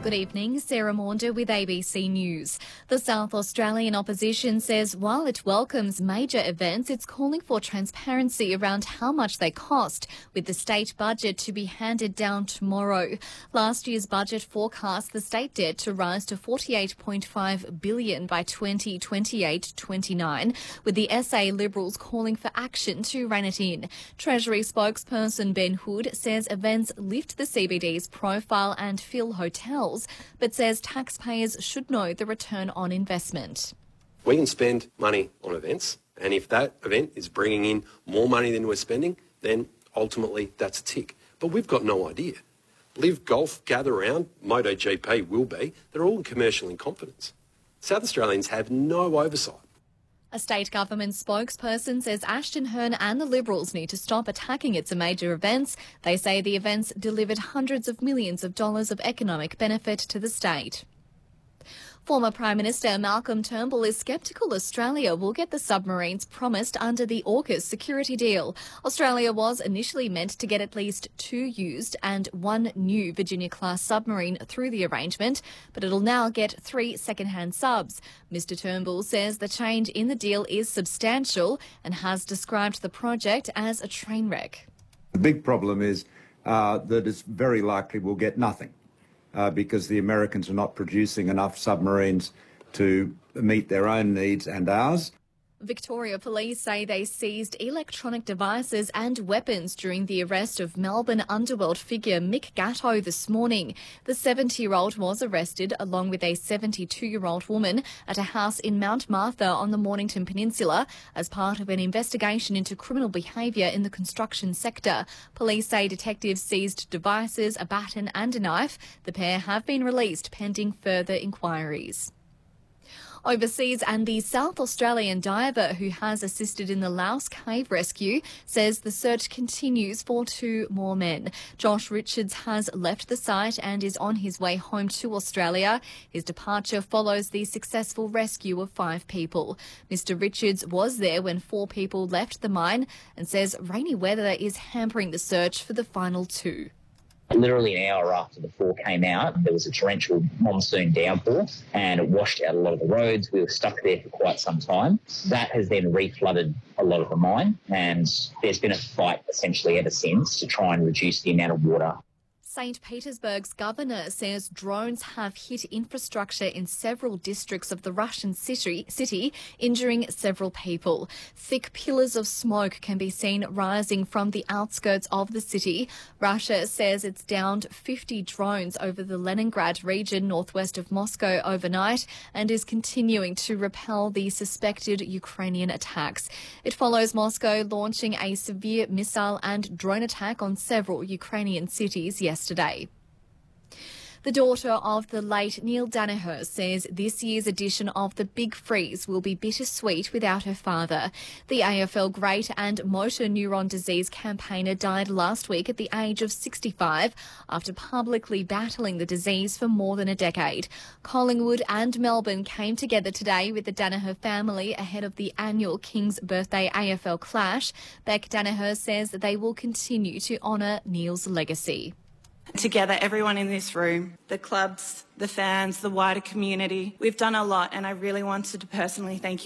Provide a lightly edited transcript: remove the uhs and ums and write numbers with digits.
Good evening, Sarah Maunder with ABC News. The South Australian opposition says while it welcomes major events, it's calling for transparency around how much they cost, with the state budget to be handed down tomorrow. Last year's budget forecast the state debt to rise to $48.5 billion by 2028-29, with the SA Liberals calling for action to rein it in. Treasury spokesperson Ben Hood says events lift the CBD's profile and fill hotels, but says taxpayers should know the return on investment. We can spend money on events, and if that event is bringing in more money than we're spending, then ultimately that's a tick. But we've got no idea. Live Golf, Gather Round, MotoGP will be. They're all commercial in confidence. South Australians have no oversight. A state government spokesperson says Ashton Hearn and the Liberals need to stop attacking its major events. They say the events delivered hundreds of millions of dollars of economic benefit to the state. Former Prime Minister Malcolm Turnbull is sceptical Australia will get the submarines promised under the AUKUS security deal. Australia was initially meant to get at least 2 used and 1 new Virginia-class submarine through the arrangement, but it'll now get 3 second-hand subs. Mr Turnbull says the change in the deal is substantial and has described the project as a train wreck. The big problem is that it's very likely we'll get nothing. Because the Americans are not producing enough submarines to meet their own needs and ours. Victoria Police say they seized electronic devices and weapons during the arrest of Melbourne underworld figure Mick Gatto this morning. The 70-year-old was arrested along with a 72-year-old woman at a house in Mount Martha on the Mornington Peninsula as part of an investigation into criminal behaviour in the construction sector. Police say detectives seized devices, a baton and a knife. The pair have been released pending further inquiries. Overseas, and the South Australian diver who has assisted in the Laos cave rescue says the search continues for 2 more men. Josh Richards has left the site and is on his way home to Australia. His departure follows the successful rescue of 5 people. Mr Richards was there when 4 people left the mine and says rainy weather is hampering the search for the final 2. Literally an hour after the 4 came out, there was a torrential monsoon downpour and it washed out a lot of the roads. We were stuck there for quite some time. That has then reflooded a lot of the mine, and there's been a fight essentially ever since to try and reduce the amount of water. St Petersburg's governor says drones have hit infrastructure in several districts of the Russian city, injuring several people. Thick pillars of smoke can be seen rising from the outskirts of the city. Russia says it's downed 50 drones over the Leningrad region northwest of Moscow overnight and is continuing to repel the suspected Ukrainian attacks. It follows Moscow launching a severe missile and drone attack on several Ukrainian cities yesterday. The daughter of the late Neil Daniher says this year's edition of The Big Freeze will be bittersweet without her father. The AFL great and motor neuron disease campaigner died last week at the age of 65 after publicly battling the disease for more than a decade. Collingwood and Melbourne came together today with the Daniher family ahead of the annual King's Birthday AFL clash. Beck Daniher says that they will continue to honour Neil's legacy. Together, everyone in this room, the clubs, the fans, the wider community, we've done a lot, and I really wanted to personally thank you